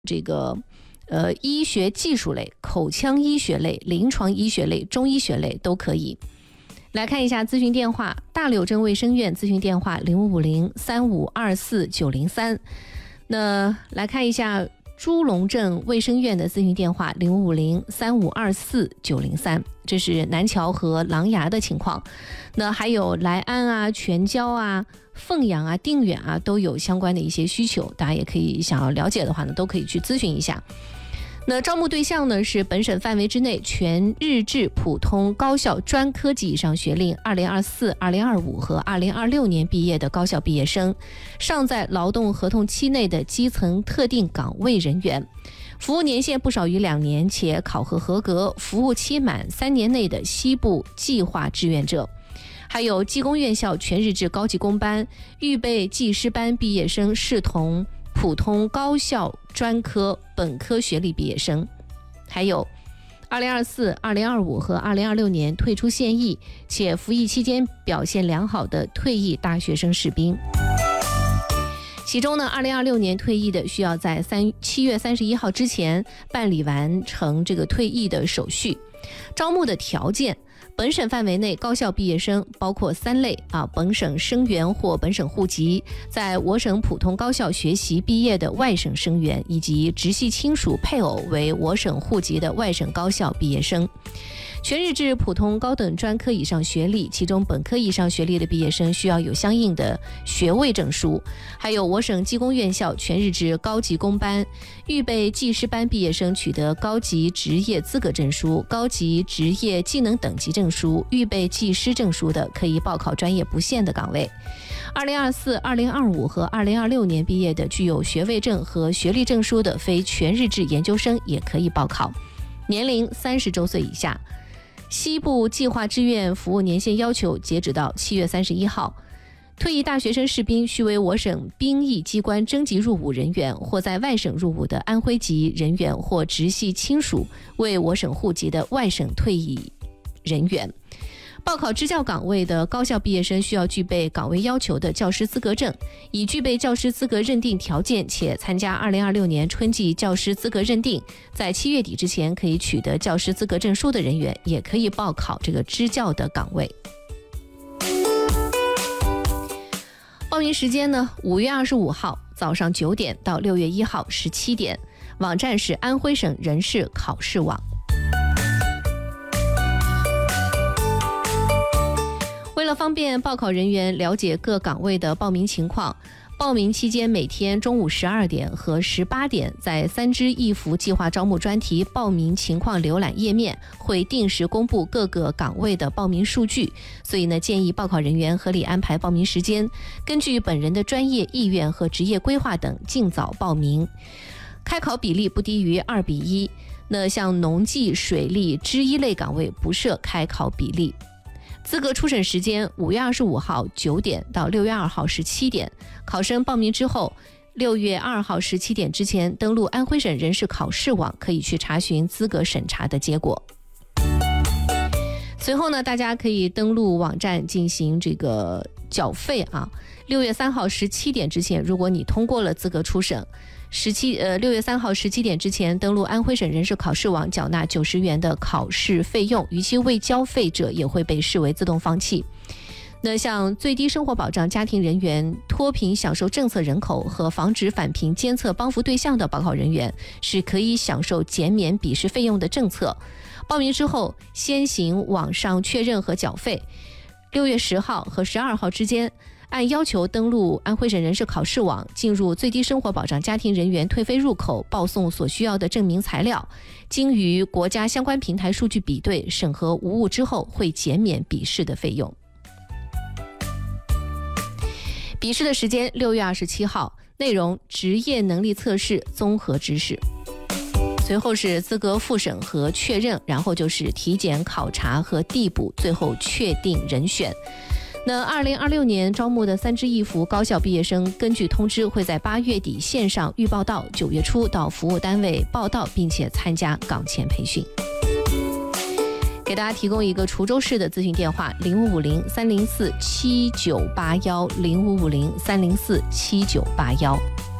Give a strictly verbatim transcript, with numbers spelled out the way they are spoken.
这个呃医学技术类、口腔医学类、临床医学类、中医学类都可以。来看一下咨询电话，大柳镇卫生院咨询电话零五五零三五二四九零三。那来看一下朱龙镇卫生院的咨询电话零五五零三五二四九零三，这是南桥和狼牙的情况。那还有莱安啊、全椒啊、凤阳啊、定远啊，都有相关的一些需求，大家也可以想要了解的话呢，都可以去咨询一下。那招募对象呢是本省范围之内全日制普通高校专科及以上学龄二零二四、二零二五和二零二六年毕业的高校毕业生，尚在劳动合同期内的基层特定岗位人员，服务年限不少于两年且考核合格，服务期满三年内的西部计划志愿者，还有技工院校全日制高级工班、预备技师班毕业生视同普通高校专科本科学历毕业生，还有二零二四、二零二五和二零二六年退出现役且服役期间表现良好的退役大学生士兵。其中呢，二零二六年退役的需要在三七月三十一号之前办理完成这个退役的手续。招募的条件，本省范围内高校毕业生包括三类啊：本省生源或本省户籍，在我省普通高校学习毕业的外省生源，以及直系亲属配偶为我省户籍的外省高校毕业生。全日制普通高等专科以上学历，其中本科以上学历的毕业生需要有相应的学位证书，还有我省技工院校全日制高级工班、预备技师班毕业生取得高级职业资格证书、高级职业技能等级证书、预备技师证书的，可以报考专业不限的岗位。二零二四、二零二五和二零二六年毕业的具有学位证和学历证书的非全日制研究生也可以报考，年龄三十周岁以下。西部计划志愿服务年限要求截止到七月三十一号。退役大学生士兵须为我省兵役机关征集入伍人员，或在外省入伍的安徽籍人员或直系亲属为我省户籍的外省退役人员。报考支教岗位的高校毕业生需要具备岗位要求的教师资格证，已具备教师资格认定条件且参加二零二六年春季教师资格认定，在七月底之前可以取得教师资格证书的人员，也可以报考这个支教的岗位。报名时间呢，五月二十五号早上九点到六月一号十七点，网站是安徽省人事考试网。为了方便报考人员了解各岗位的报名情况，报名期间每天中午十二点和十八点，在三支一扶计划招募专题报名情况浏览页面会定时公布各个岗位的报名数据，所以呢，建议报考人员合理安排报名时间，根据本人的专业意愿和职业规划等尽早报名。开考比例不低于二比一，那像农技、水利、织衣类岗位不设开考比例。资格初审时间五月二十五号九点到六月二号十七点，考生报名之后，六月二号十七点之前登录安徽省人事考试网，可以去查询资格审查的结果。随后呢，大家可以登录网站进行这个缴费啊。六月三号十七点之前，如果你通过了资格初审，十七呃六月三号十七点之前登录安徽省人事考试网缴纳九十元的考试费用，逾期未交费者也会被视为自动放弃。那像最低生活保障家庭人员、脱贫享受政策人口和防止返贫监测帮扶对象的报考人员是可以享受减免笔试费用的政策。报名之后先行网上确认和缴费，六月十号和十二号之间按要求登录安徽省人事考试网，进入最低生活保障家庭人员退费入口，报送所需要的证明材料，经与国家相关平台数据比对审核无误之后，会减免笔试的费用。笔试的时间六月二十七号，内容职业能力测试综合知识，随后是资格复审和确认，然后就是体检考察和递补，最后确定人选。那二零二六年招募的三支一扶高校毕业生，根据通知会在八月底线上预报到，九月初到服务单位报到，并且参加岗前培训。给大家提供一个滁州市的咨询电话零五五零三零四七九八幺零五五零三零四七九八幺。